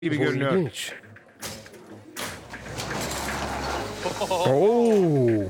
gibi Bu görünüyor. ilginç. Oo.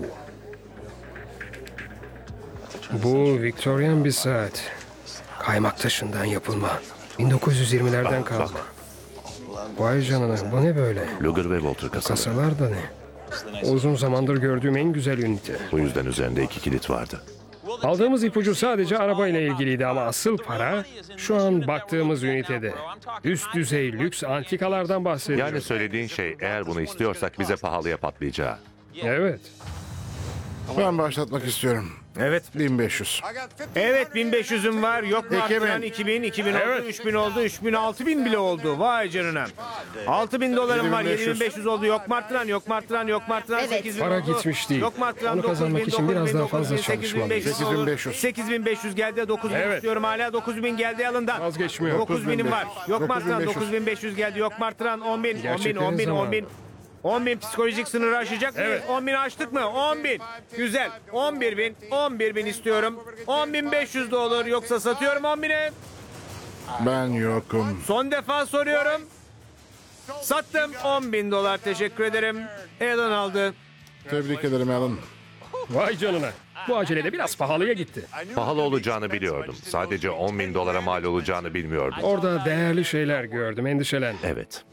Bu Victorian bir saat. Kaymak taşından yapılma. 1920'lerden kalma. Vay canına, bu ne böyle? Luger ve Walter kasaları. Kasalar da ne? Uzun zamandır gördüğüm en güzel ünite. Bu yüzden üzerinde 2 kilit vardı. Aldığımız ipucu sadece arabayla ilgiliydi ama asıl para şu an baktığımız ünitede. Üst düzey lüks antikalardan bahsediyoruz. Yani söylediğin şey eğer bunu istiyorsak bize pahalıya patlayacağı. Evet. Ben başlatmak istiyorum. Evet. 1500. Evet 1500'üm var. Yok mu Peki, arttıran? ben- 2000, 2000 oldu, Evet. 3000 oldu, 3000, 6000 bile oldu. Vay canına. 6000 dolarım var, 7500. 7500 oldu. Yok mu arttıran? Yok mu arttıran? Yok mu arttıran? Evet. 8000 Para oldu. gitmiş değil. Yok mu arttıran? Onu kazanmak 9000, için biraz 9000, daha fazla 9000, çalışmalıyız. 8500. 8500 geldi. 9000 Evet. istiyorum hala. 9000 geldi alından. Vazgeçmiyor. 9000'im var. Yok mu arttıran? 9500. 9500 geldi. Yok mu arttıran? 10.000, 10.000, Gerçeklerin 10.000, zamanı. 10.000. 10.000 psikolojik sınırı aşacak mı? Evet. 10.000 aştık mı? 10.000. Güzel. 11.000. 11.000 istiyorum. 10.500 de olur. Yoksa satıyorum 10.000'e. Ben yokum. Son defa soruyorum. Sattım 10.000 dolar. Teşekkür ederim. Alan aldı. Tebrik ederim Alan. Vay canına. Bu acelede biraz pahalıya gitti. Pahalı olacağını biliyordum. Sadece 10.000 dolara mal olacağını bilmiyordum. Orada değerli şeyler gördüm, endişelen. Evet.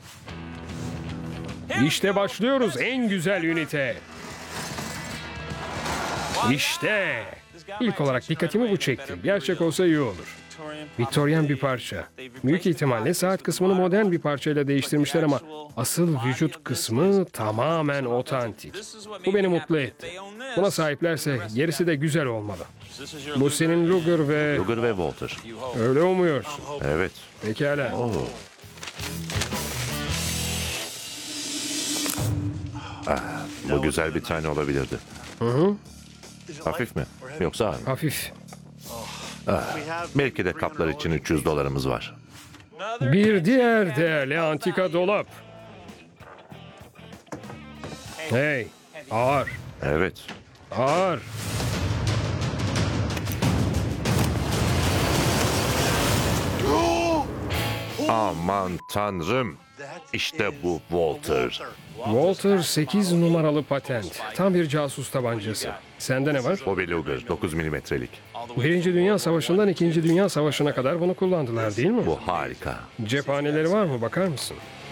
İşte başlıyoruz en güzel ünite. İşte. İlk olarak dikkatimi bu çekti. Gerçek olsa iyi olur. Victorian bir parça. Büyük ihtimalle saat kısmını modern bir parçayla değiştirmişler ama asıl vücut kısmı tamamen otantik. Bu beni mutlu etti. Buna sahiplerse gerisi de güzel olmalı. Bu senin Luger ve Luger ve Walter. öyle umuyorsun. Evet. Pekala. Bu güzel bir tane olabilirdi. Hafif mi? Yoksa ağır mı? Hafif. Belki de kaplar için 300 dolarımız var. Bir diğer değerli antika dolap. Hey, ağır, Evet. ağır. Aman tanrım. İşte bu Walter. Walter 8 numaralı patent. Tam bir casus tabancası. Sende ne var? Bobby Luger 9 milimetrelik. Birinci Dünya Savaşı'ndan İkinci Dünya Savaşı'na kadar bunu kullandılar değil mi? Bu harika. Cephaneleri var mı? Bakar mısın?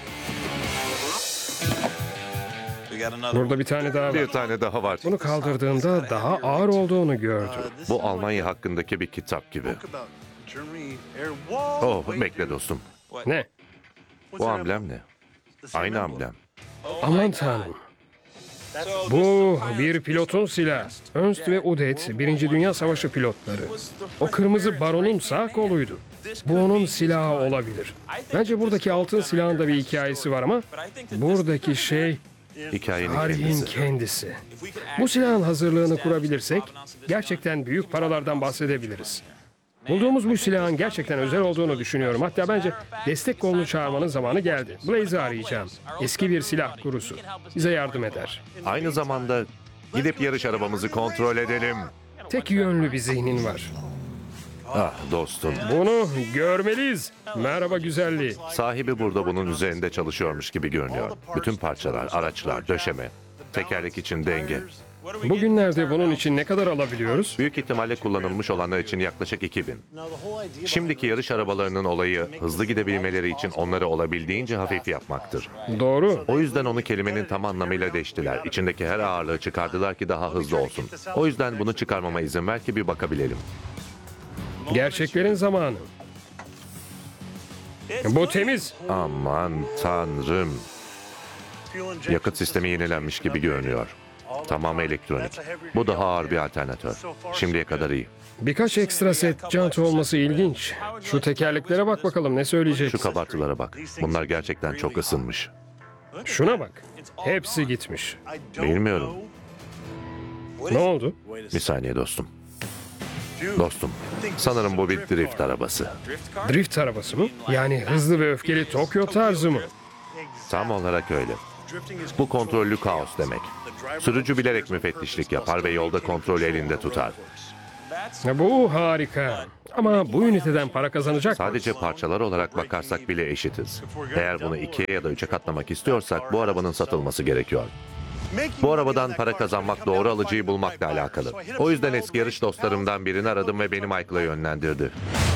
Burada bir tane daha Bir var. tane daha var. Bunu kaldırdığımda daha ağır olduğunu gördüm. Bu Almanya hakkındaki bir kitap gibi. Oh, bekle dostum. Ne? Bu amblem ne? Aynı amblem. Aman tanrım. Bu bir pilotun silahı. Ernst ve Udet, Birinci Dünya Savaşı pilotları. O kırmızı baronun sağ koluydu. Bu onun silahı olabilir. Bence buradaki altın silahın da bir hikayesi var ama buradaki şey Hikayenin tarihin kendisi. kendisi. Bu silahın hazırlığını kurabilirsek gerçekten büyük paralardan bahsedebiliriz. Bulduğumuz bu silahın gerçekten özel olduğunu düşünüyorum. Hatta bence destek kolunu çağırmanın zamanı geldi. Blaze'i arayacağım. Eski bir silah kurusu. Bize yardım eder. Aynı zamanda gidip yarış arabamızı kontrol edelim. Tek yönlü bir zihnin var. Ah dostum. Bunu görmeliyiz. Merhaba güzelliği. Sahibi burada bunun üzerinde çalışıyormuş gibi görünüyor. Bütün parçalar, araçlar, döşeme, tekerlek için denge. Bugünlerde bunun için ne kadar alabiliyoruz? Büyük ihtimalle kullanılmış olanlar için yaklaşık 2000. Şimdiki yarış arabalarının olayı hızlı gidebilmeleri için onları olabildiğince hafif yapmaktır. Doğru. O yüzden onu kelimenin tam anlamıyla deştiler. İçindeki her ağırlığı çıkardılar ki daha hızlı olsun. O yüzden bunu çıkarmama izin ver ki bir bakabilelim. Gerçeklerin zamanı. Bu temiz. Aman tanrım. Yakıt sistemi yenilenmiş gibi görünüyor. Tamamı elektronik. Bu daha ağır bir alternatör. Şimdiye kadar iyi. Birkaç ekstra set jant olması ilginç. Şu tekerleklere bak bakalım ne Şu söyleyeceksin. kabartılara bak. Bunlar gerçekten çok ısınmış. Şuna bak. Hepsi gitmiş. Bilmiyorum. Ne oldu? Bir saniye dostum. Dostum, sanırım bu bir drift arabası. Drift arabası mı? Yani hızlı ve öfkeli Tokyo tarzı mı? Tam olarak öyle. Bu kontrollü kaos demek. Sürücü bilerek müfettişlik yapar ve yolda kontrolü elinde tutar. Bu harika. Ama bu üniteden para kazanacak mıyız? Sadece parçalar olarak bakarsak bile eşitiz. Eğer bunu 2'ye ya da 3'e katlamak istiyorsak bu arabanın satılması gerekiyor. Bu arabadan para kazanmak doğru alıcıyı bulmakla alakalı. O yüzden eski yarış dostlarımdan birini aradım ve beni Michael'a yönlendirdi.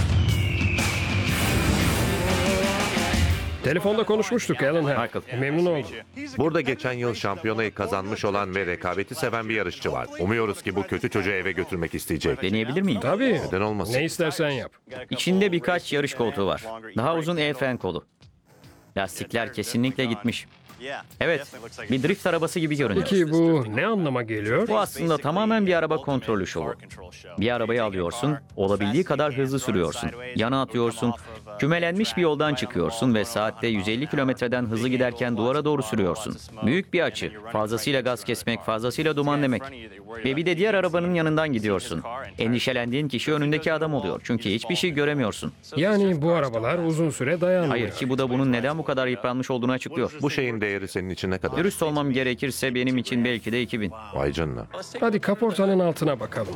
Telefonda konuşmuştuk Alan Hart. Michael. Memnun oldum. Burada geçen yıl şampiyonayı kazanmış olan ve rekabeti seven bir yarışçı var. Umuyoruz ki bu kötü çocuğu eve götürmek isteyecek. Deneyebilir miyim? Tabii. Neden olmasın? Ne istersen yap. İçinde birkaç yarış koltuğu var. Daha uzun el-fren kolu. Lastikler kesinlikle gitmiş. Evet, bir drift arabası gibi görünüyor. Peki bu ne anlama geliyor? Bu aslında tamamen bir araba kontrolü şovu. Bir arabayı alıyorsun, olabildiği kadar hızlı sürüyorsun. Yana atıyorsun, kümelenmiş bir yoldan çıkıyorsun ve saatte 150 kilometreden hızlı giderken duvara doğru sürüyorsun. Büyük bir açı, fazlasıyla gaz kesmek, fazlasıyla duman demek. Ve bir de diğer arabanın yanından gidiyorsun. Endişelendiğin kişi önündeki adam oluyor çünkü hiçbir şey göremiyorsun. Yani bu arabalar uzun süre dayanmıyor. Hayır ki bu da bunun neden bu kadar yıpranmış olduğunu açıklıyor. Bu şeyin değeri senin için ne kadar? Dürüst olmam gerekirse benim için belki de 2000. Vay canına. Hadi kaportanın altına bakalım.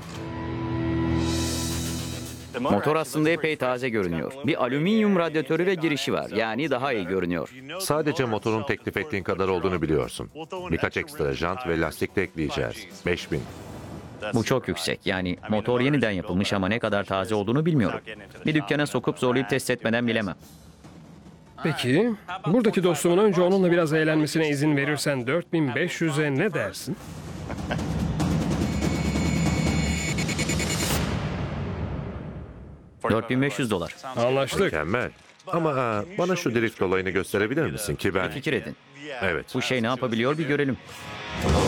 Motor aslında epey taze görünüyor. Bir alüminyum radyatörü ve girişi var. Yani daha iyi görünüyor. Sadece motorun teklif ettiğin kadar olduğunu biliyorsun. Birkaç ekstra jant ve lastik de ekleyeceğiz. 5000. Bu çok yüksek. Yani motor yeniden yapılmış ama ne kadar taze olduğunu bilmiyorum. Bir dükkana sokup zorlayıp test etmeden bilemem. Peki, buradaki dostumun önce onunla biraz eğlenmesine izin verirsen 4500'e ne dersin? $4500. Anlaştık. Mükemmel. Ama bana şu drift olayını gösterebilir misin ki ben... Fikir edin. Evet. Bu şey ne yapabiliyor bir görelim.